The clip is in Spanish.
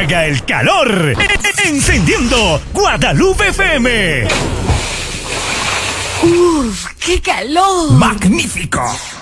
llega el calor. Encendiendo Guadalupe FM. ¡Uf! ¡Qué calor! ¡Magnífico!